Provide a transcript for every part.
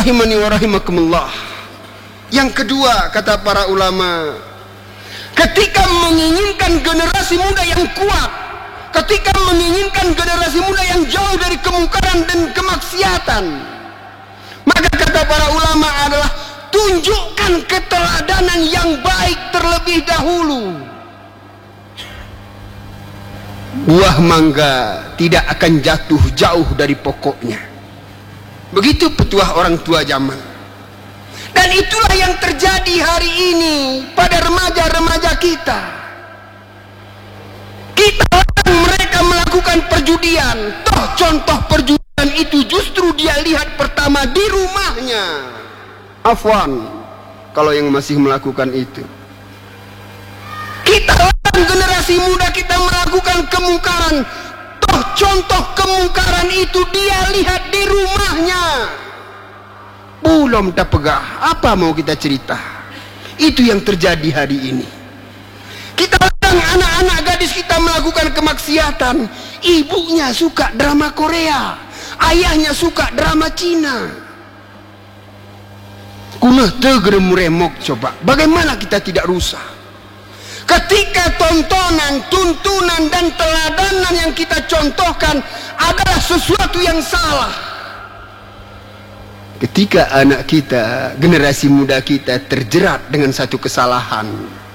rahimani wa rahimakumullah. Yang kedua, kata para ulama, ketika menginginkan generasi muda yang kuat, ketika menginginkan generasi muda yang jauh dari kemungkaran dan kemaksiatan, maka kata para ulama adalah tunjukkan keteladanan yang baik terlebih dahulu. Buah mangga tidak akan jatuh jauh dari pokoknya. Begitu petuah orang tua zaman. Dan itulah yang terjadi hari ini pada remaja-remaja kita. Kita larang mereka melakukan perjudian. Toh contoh perjudian itu justru dia lihat pertama di rumahnya. Afwan kalau yang masih melakukan itu. Kita larang generasi muda kita melakukan kemungkaran. Toh contoh kemungkaran itu dia lihat di rumahnya. Belum tak pegah, apa mau kita cerita? Itu yang terjadi hari ini. Kita larang anak-anak gadis kita melakukan kemaksiatan. Ibunya suka drama Korea, ayahnya suka drama Cina. Kunah tegerem remok coba. Bagaimana kita tidak rusak? Ketika tontonan, tuntunan dan teladanan yang kita contohkan adalah sesuatu yang salah. Ketika anak kita, generasi muda kita terjerat dengan satu kesalahan,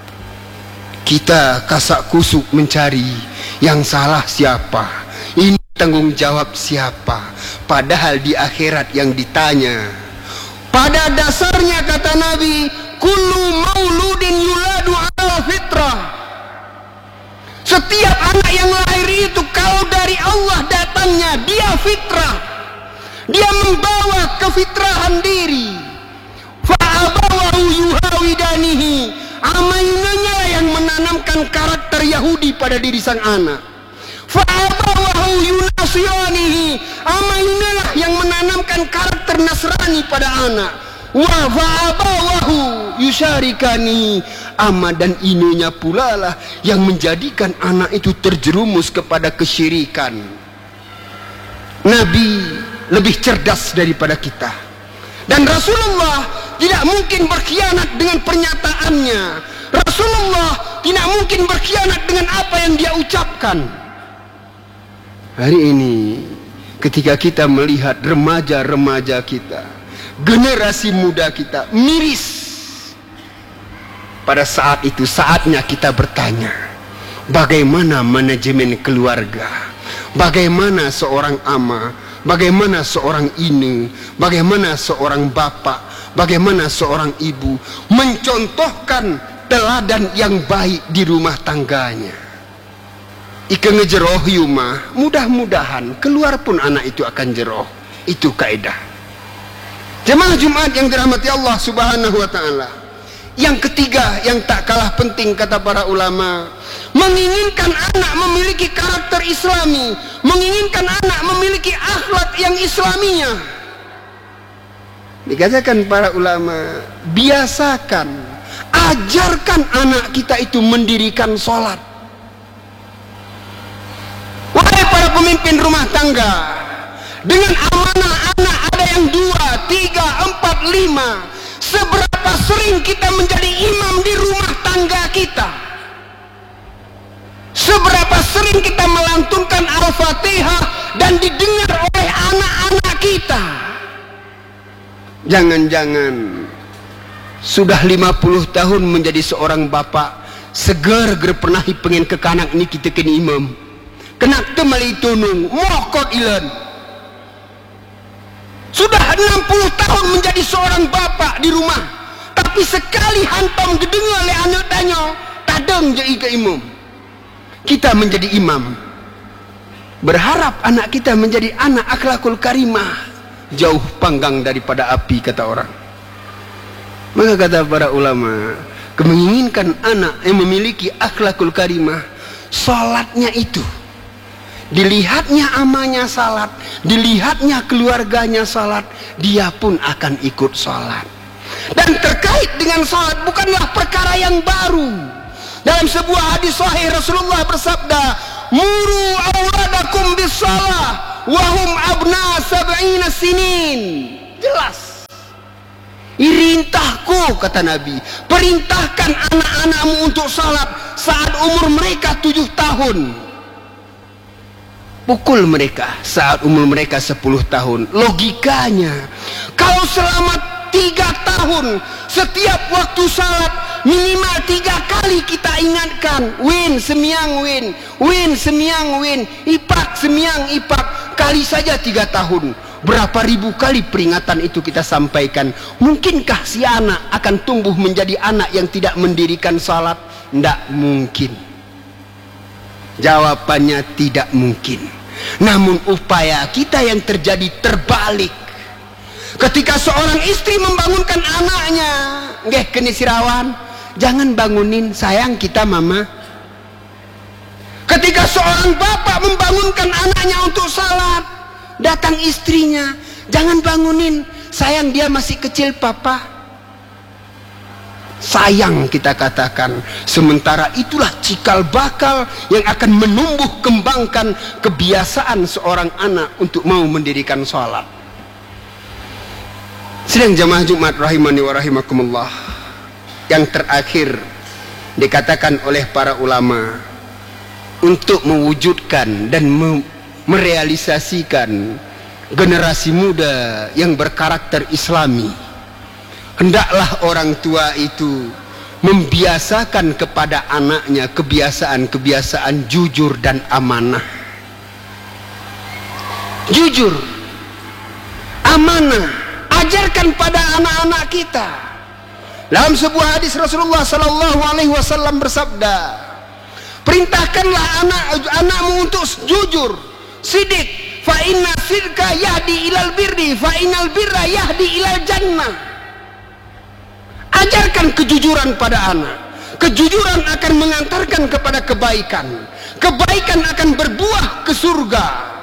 kita kasak kusuk mencari yang salah siapa, ini tanggung jawab siapa. Padahal di akhirat yang ditanya, pada dasarnya kata Nabi, kullu mauludin yuladu ala fitrah. Setiap anak yang lahir itu kalau dari Allah datangnya, dia fitrah. Dia membawa kefitrahan diri. Fa'abawahu yuhawidanihi. Amainanya yang menanamkan karakter Yahudi pada diri sang anak. Fa'abawahu yunasiranihi. Amainanya yang menanamkan karakter Nasrani pada anak. Wa fa'abawahu yusyarikani. Ama dan inunya pula lah yang menjadikan anak itu terjerumus kepada kesyirikan. Nabi lebih cerdas daripada kita, dan Rasulullah tidak mungkin berkhianat dengan pernyataannya. Rasulullah tidak mungkin berkhianat dengan apa yang dia ucapkan. Hari ini ketika kita melihat remaja-remaja kita, generasi muda kita miris, pada saat itu saatnya kita bertanya, bagaimana manajemen keluarga, bagaimana seorang ama, bagaimana seorang ini, bagaimana seorang bapak, bagaimana seorang ibu mencontohkan teladan yang baik di rumah tangganya. Ika ngejeroh yuma, mudah-mudahan keluar pun anak itu akan jeroh. Itu kaidah. Jemaah Jumat yang dirahmati Allah Subhanahu wa taala. Yang ketiga yang tak kalah penting kata para ulama, menginginkan anak memiliki karakter Islami, menginginkan anak memiliki akhlak yang Islamiyah. Dikatakan para ulama, biasakan, ajarkan anak kita itu mendirikan sholat. Wahai para pemimpin rumah tangga, dengan amanah anak ada yang 2, 3, 4, 5, seberapa sering kita menjadi imam di rumah tangga kita? Seberapa sering kita melantunkan Al-Fatihah dan didengar oleh anak-anak kita? Jangan-jangan sudah 50 tahun menjadi seorang bapak, seger pernah pengen ke kanak ni kita kena imam. Kenak temali tunung, mokot ilan. Sudah 60 tahun menjadi seorang bapak di rumah, tapi sekali hantam gedeng oleh anak tanya, tadeng je ke imam. Kita menjadi imam, berharap anak kita menjadi anak akhlakul karimah, jauh panggang daripada api kata orang. Maka kata para ulama, menginginkan anak yang memiliki akhlakul karimah, salatnya itu, dilihatnya amanya salat, dilihatnya keluarganya salat, dia pun akan ikut salat. Dan terkait dengan salat bukanlah perkara yang baru. Dalam sebuah hadis sahih Rasulullah bersabda, muru awladakum bis salah wa hum abna sab'ina sinin. Jelas Mudhu, kata Nabi, perintahkan anak-anakmu untuk salat saat umur mereka 7 tahun. Pukul mereka saat umur mereka 10 tahun. Logikanya, kalau selama 3 tahun setiap waktu salat minimal 3 kali kita ingatkan, win semiyang win, win semiyang win, ipak semiyang ipak, kali saja 3 tahun. Berapa ribu kali peringatan itu kita sampaikan. Mungkinkah si anak akan tumbuh menjadi anak yang tidak mendirikan salat? Tidak mungkin. Jawabannya tidak mungkin. Namun upaya kita yang terjadi terbalik. Ketika seorang istri membangunkan anaknya, nggih kene sirawan, jangan bangunin, sayang kita mama. Ketika seorang bapak membangunkan anaknya untuk salat, datang istrinya, jangan bangunin, sayang dia masih kecil papa. Sayang kita katakan, sementara itulah cikal bakal yang akan menumbuh kembangkan kebiasaan seorang anak untuk mau mendirikan sholat. Sedang jamaah Jumat rahimani wa rahimakumullah, yang terakhir dikatakan oleh para ulama untuk mewujudkan dan merealisasikan generasi muda yang berkarakter islami, hendaklah orang tua itu membiasakan kepada anaknya kebiasaan-kebiasaan jujur dan amanah. Jujur, amanah, ajarkan pada anak-anak kita. Dalam sebuah hadis Rasulullah sallallahu alaihi wasallam bersabda, perintahkanlah anakmu untuk jujur, sidik, fa inna sidqa yahdi ilal birri, fa innal birra yahdi ilal jannah. Ajarkan kejujuran pada anak. Kejujuran akan mengantarkan kepada kebaikan. Kebaikan akan berbuah ke surga.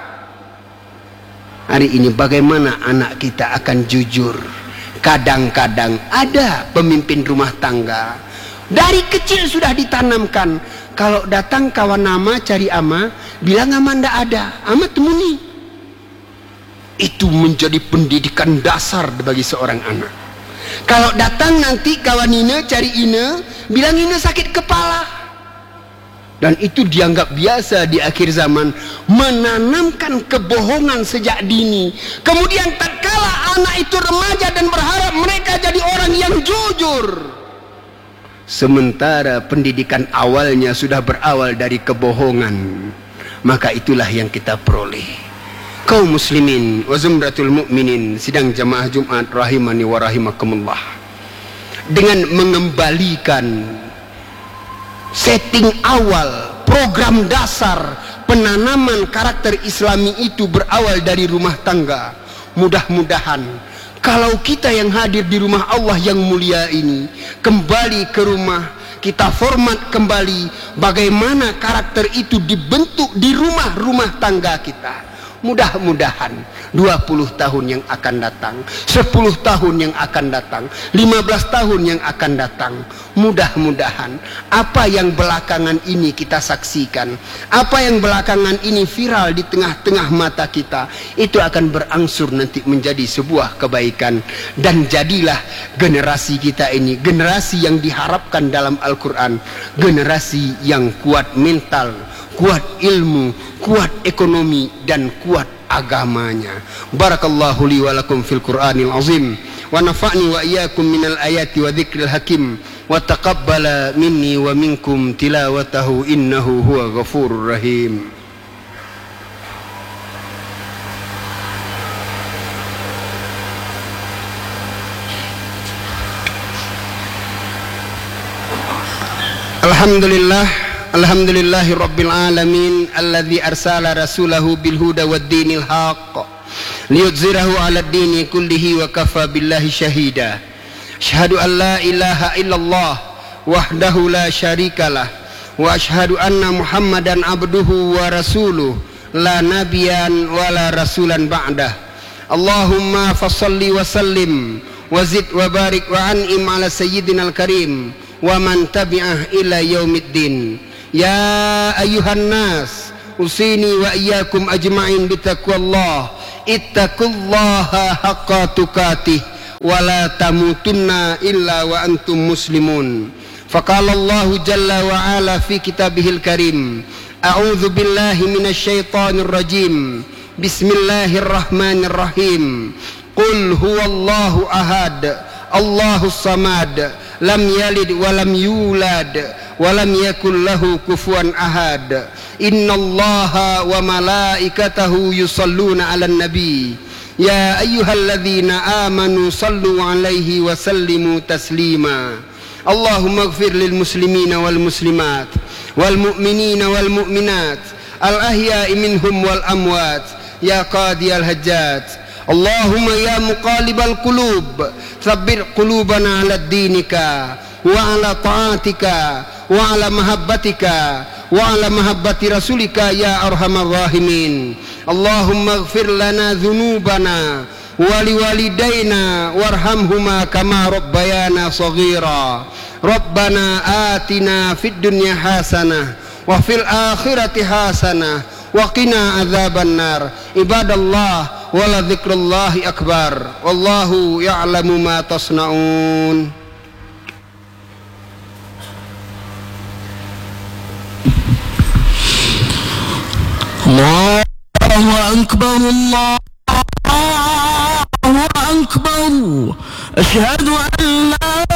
Hari ini bagaimana anak kita akan jujur? Kadang-kadang ada pemimpin rumah tangga, dari kecil sudah ditanamkan, kalau datang kawan nama cari ama, bilang ama ndak ada, ama temuni. Itu menjadi pendidikan dasar bagi seorang anak. Kalau datang nanti kawan Ine cari Ine, bilang Ine sakit kepala. Dan itu dianggap biasa di akhir zaman, menanamkan kebohongan sejak dini. Kemudian tatkala anak itu remaja dan berharap mereka jadi orang yang jujur, sementara pendidikan awalnya sudah berawal dari kebohongan, maka itulah yang kita peroleh. Kaum muslimin wa zumratul mu'minin, sidang jamaah Jumat rahimani wa rahimakumullah, dengan mengembalikan setting awal, program dasar penanaman karakter islami itu berawal dari rumah tangga. Mudah-mudahan kalau kita yang hadir di rumah Allah yang mulia ini kembali ke rumah, kita format kembali bagaimana karakter itu dibentuk di rumah-rumah tangga kita. Mudah-mudahan 20 tahun yang akan datang, 10 tahun yang akan datang, 15 tahun yang akan datang, mudah-mudahan apa yang belakangan ini kita saksikan, apa yang belakangan ini viral di tengah-tengah mata kita, itu akan berangsur nanti menjadi sebuah kebaikan. Dan jadilah generasi kita ini generasi yang diharapkan dalam Al-Quran, generasi yang kuat mental, kuat ilmu, kuat ekonomi, dan kuat agamanya. Barakallahu li wa lakum fil Qur'anil azim, wa nafa'ni wa iyyakum minal ayati wa dzikril hakim, wa taqabbala minni wa minkum tilawatahu innahu huwa ghafurur rahim. Alhamdulillah, alhamdulillahi rabbil alamin, alladzi arsala rasulahu bil huda wad dinil haqq liyudzhirahu 'ala ad-dini kullihi wa kafa billahi syahida. Asyhadu an la ilaha illallah wahdahu la syarikalah wa asyhadu anna Muhammadan abduhu wa rasuluh la nabiyyan wa la rasulan ba'dah. Allahumma fassalli wa sallim wa zid wa barik wa an'im 'ala sayyidinal karim wa man tabi'ah ila yaumiddin. Ya ayuhan nas, usini wa iyyakum ajma'in bitaqwallah, ittaqullaha haqqa tuqatih ولا تموتن إلا وأنتم مسلمون. فقال الله جل وعلا في كتابه الكريم: أعوذ بالله من الشيطان الرجيم، بسم الله الرحمن الرحيم. قل هو الله أحد الله الصمد لم يلد ولم يولد ولم يكن له كفوا أحد. إن الله وملائكته يصلون على النبي يا أيها الذين آمنوا صلوا عليه وسلموا تسليما. اللهم اغفر للمسلمين والمسلمات والمؤمنين والمؤمنات الأحياء منهم والأموات يا قاضي الحاجات. اللهم يا مقلب القلوب ثبت قلوبنا على دينك وعلى طاعتك وعلى محبتك وعلى محبة رسولك يا أرحم الراحمين. اللهم اغفر لنا ذنوبنا ولوالدينا وارحمهما كما ربيانا صغيرا. ربنا آتنا في الدنيا حسنة وفي الآخرة حسنة وقنا عذاب النار. عباد الله ولذكر الله أكبر والله يعلم ما تصنعون. الله أكبر الله أكبر. أشهد أن لا